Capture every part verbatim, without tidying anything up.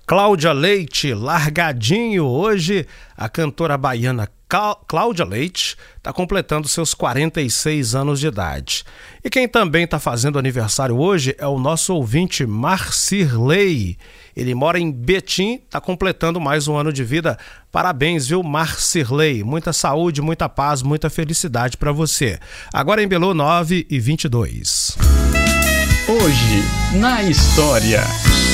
Cláudia Leite, Largadinho. Hoje, a cantora baiana Cláudia Leite está completando seus quarenta e seis anos de idade. E quem também está fazendo aniversário hoje é o nosso ouvinte Marcirley. Ele mora em Betim, está completando mais um ano de vida. Parabéns, viu, Marcirley? Muita saúde, muita paz, muita felicidade para você. Agora em Belo, nove e vinte e dois. Hoje, na história.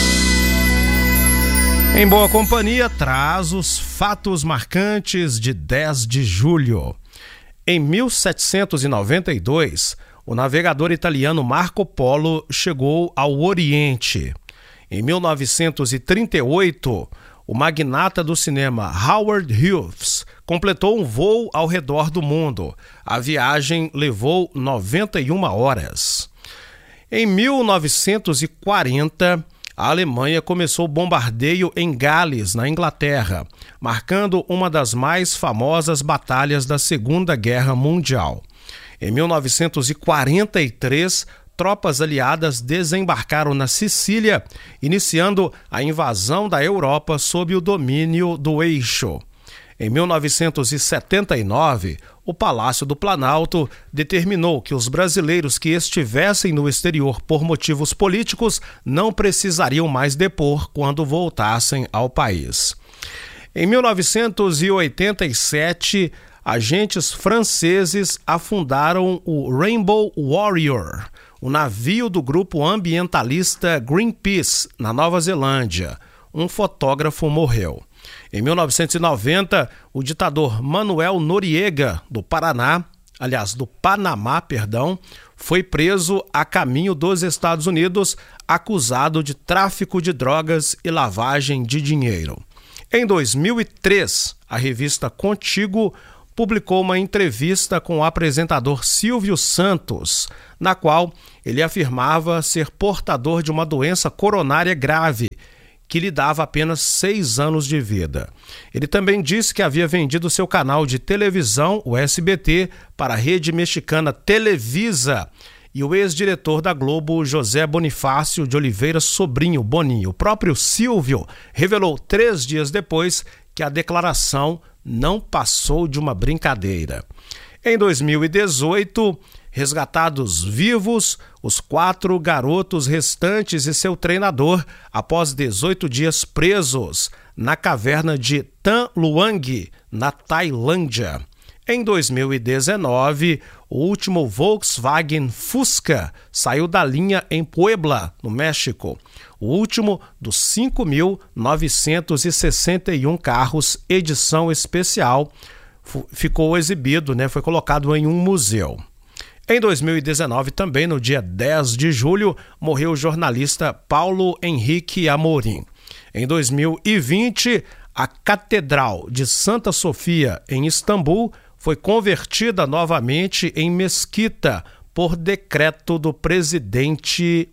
Em Boa Companhia, traz os fatos marcantes de dez de julho. Em mil setecentos e noventa e dois, o navegador italiano Marco Polo chegou ao Oriente. Em mil novecentos e trinta e oito, o magnata do cinema Howard Hughes completou um voo ao redor do mundo. A viagem levou noventa e uma horas. Em mil novecentos e quarenta, a Alemanha começou o bombardeio em Gales, na Inglaterra, marcando uma das mais famosas batalhas da Segunda Guerra Mundial. Em mil novecentos e quarenta e três, tropas aliadas desembarcaram na Sicília, iniciando a invasão da Europa sob o domínio do Eixo. Em mil novecentos e setenta e nove, o Palácio do Planalto determinou que os brasileiros que estivessem no exterior por motivos políticos não precisariam mais depor quando voltassem ao país. Em mil novecentos e oitenta e sete, agentes franceses afundaram o Rainbow Warrior, o navio do grupo ambientalista Greenpeace, na Nova Zelândia. Um fotógrafo morreu. Em mil novecentos e noventa, o ditador Manuel Noriega, do Paraná, aliás, do Panamá, perdão, foi preso a caminho dos Estados Unidos, acusado de tráfico de drogas e lavagem de dinheiro. Em dois mil e três, a revista Contigo publicou uma entrevista com o apresentador Silvio Santos, na qual ele afirmava ser portador de uma doença coronária grave, que lhe dava apenas seis anos de vida. Ele também disse que havia vendido seu canal de televisão, o S B T, para a rede mexicana Televisa, e o ex-diretor da Globo, José Bonifácio de Oliveira Sobrinho, Boninho. O próprio Silvio revelou três dias depois que a declaração não passou de uma brincadeira. Em dois mil e dezoito, resgatados vivos, os quatro garotos restantes e seu treinador, após dezoito dias presos na caverna de Tham Luang, na Tailândia. Em dois mil e dezenove, o último Volkswagen Fusca saiu da linha em Puebla, no México. O último dos cinco mil novecentos e sessenta e um carros edição especial ficou exibido, né, foi colocado em um museu. Em dois mil e dezenove, também no dia dez de julho, morreu o jornalista Paulo Henrique Amorim. Em dois mil e vinte, a Catedral de Santa Sofia, em Istambul, foi convertida novamente em mesquita por decreto do presidente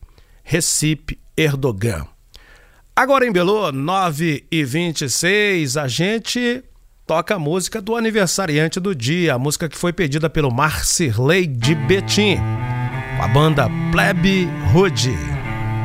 Recep Erdogan. Agora em Belo, nove e vinte e seis, a gente toca a música do aniversariante do dia, a música que foi pedida pelo Marcirley de Betim, com a banda Plebe Hood.